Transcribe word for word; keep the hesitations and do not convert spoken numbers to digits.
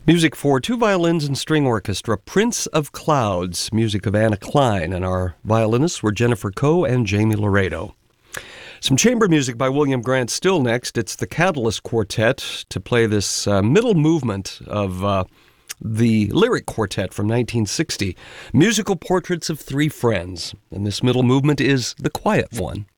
Music for two violins and string orchestra, Prince of Clouds, music of Anna Klein, and our violinists were Jennifer Coe and Jamie Laredo. Some chamber music by William Grant still next. It's the Catalyst Quartet to play this uh, middle movement of uh, the Lyric Quartet from nineteen sixty, Musical Portraits of Three Friends. And this middle movement is the quiet one.